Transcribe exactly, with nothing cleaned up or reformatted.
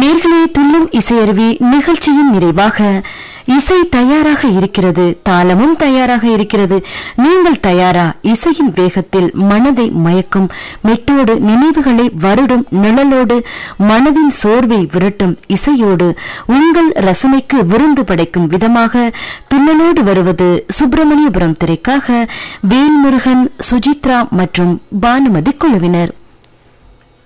நேர்களே, துள்ளும் இசையருவி நிகழ்ச்சியின் நிறைவாக இசை தயாராக இருக்கிறது, தாளமும் தயாராக இருக்கிறது. நீங்கள் தயாரா? இசையின் வேகத்தில் மனதை மயக்கும் மெட்டோடு, நினைவுகளை வருடும் நிழலோடு, மனதின் சோர்வை விரட்டும் இசையோடு உங்கள் ரசனைக்கு விருந்து படைக்கும் விதமாக துள்ளலோடு வருவது சுப்பிரமணியபுரம் திரைக்காக வேல்முருகன், சுஜித்ரா மற்றும் பானுமதி குழுவினர்.